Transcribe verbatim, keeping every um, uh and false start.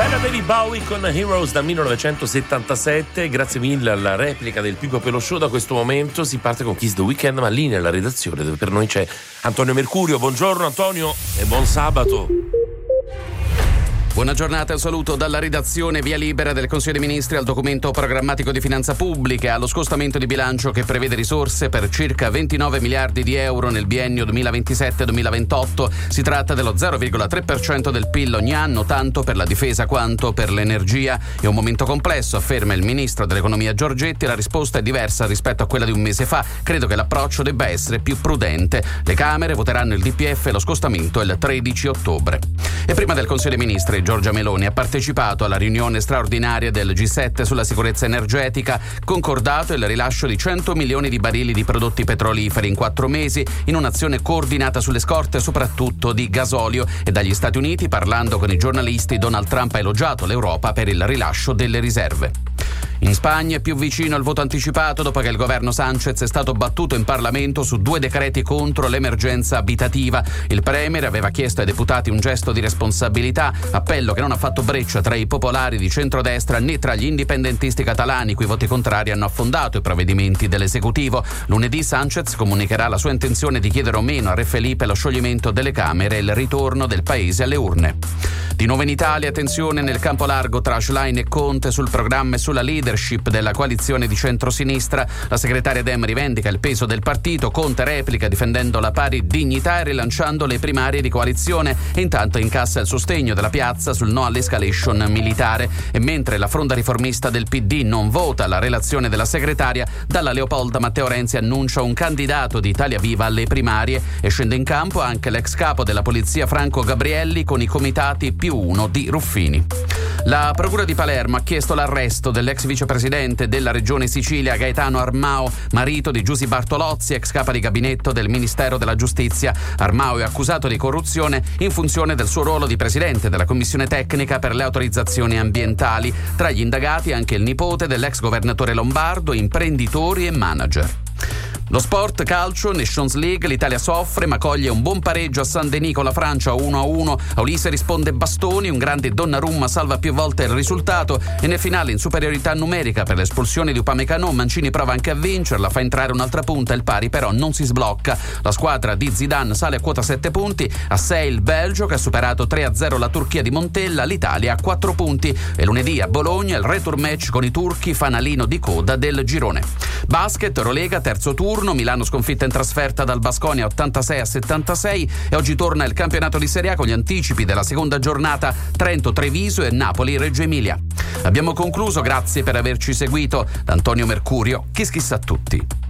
Bella David Bowie con Heroes dal millenovecentosettantasette. Grazie mille alla replica del Pippo Pello Show. Da questo momento si parte con Kiss the Weekend, ma lì nella redazione dove per noi c'è Antonio Mercurio. Buongiorno Antonio e buon sabato. Buona giornata e un saluto dalla redazione. Via libera del Consiglio dei Ministri al documento programmatico di finanza pubblica, allo scostamento di bilancio che prevede risorse per circa ventinove miliardi di euro nel biennio duemilaventisette duemilaventotto. Si tratta dello zero virgola tre per cento del P I L ogni anno, tanto per la difesa quanto per l'energia. È un momento complesso, afferma il ministro dell'economia Giorgetti. La risposta è diversa rispetto a quella di un mese fa. Credo che l'approccio debba essere più prudente. Le Camere voteranno il D P F e lo scostamento il tredici ottobre. E prima del Consiglio dei Ministri, Giorgia Meloni ha partecipato alla riunione straordinaria del G sette sulla sicurezza energetica, concordato il rilascio di cento milioni di barili di prodotti petroliferi in quattro mesi in un'azione coordinata sulle scorte soprattutto di gasolio. E dagli Stati Uniti, parlando con i giornalisti, Donald Trump ha elogiato l'Europa per il rilascio delle riserve. In Spagna è più vicino al voto anticipato dopo che il governo Sánchez è stato battuto in Parlamento su due decreti contro l'emergenza abitativa. Il premier aveva chiesto ai deputati un gesto di responsabilità, appello che non ha fatto breccia tra i popolari di centrodestra né tra gli indipendentisti catalani, cui voti contrari hanno affondato i provvedimenti dell'esecutivo. Lunedì Sánchez comunicherà la sua intenzione di chiedere o meno a Re Felipe lo scioglimento delle Camere e il ritorno del paese alle urne. Di nuovo in Italia, tensione nel campo largo tra Schlein e Conte sul programma e sulla leadership della coalizione di centrosinistra. La segretaria Dem rivendica il peso del partito, Conte replica difendendo la pari dignità e rilanciando le primarie di coalizione, e intanto incassa il sostegno della piazza sul no all'escalation militare. E mentre la fronda riformista del P D non vota la relazione della segretaria, dalla Leopolda Matteo Renzi annuncia un candidato di Italia Viva alle primarie e scende in campo anche l'ex capo della polizia Franco Gabrielli con i comitati più uno di Ruffini. La Procura di Palermo ha chiesto l'arresto dell'ex vicepresidente della Regione Sicilia Gaetano Armao, marito di Giusy Bartolozzi, ex capa di gabinetto del Ministero della Giustizia. Armao è accusato di corruzione in funzione del suo ruolo di presidente della Commissione Tecnica per le autorizzazioni ambientali. Tra gli indagati anche il nipote dell'ex governatore lombardo, imprenditori e manager. Lo sport, calcio, Nations League, l'Italia soffre ma coglie un buon pareggio a San Denis con la Francia uno a uno. A Ulisse risponde Bastoni, un grande Donnarumma salva più volte il risultato e nel finale in superiorità numerica per l'espulsione di Upamecano Mancini prova anche a vincerla, fa entrare un'altra punta, il pari però non si sblocca. La squadra di Zidane sale a quota sette punti, a sei il Belgio che ha superato tre a zero la Turchia di Montella, l'Italia a quattro punti e lunedì a Bologna il retur match con i turchi, fanalino di coda del girone. Basket, Eurolega, terzo turno, Milano sconfitta in trasferta dal Baskonia ottantasei a settantasei e oggi torna il campionato di Serie A con gli anticipi della seconda giornata Trento-Treviso e Napoli-Reggio Emilia. Abbiamo concluso, grazie per averci seguito. Da Antonio Mercurio, Kiss Kiss a tutti.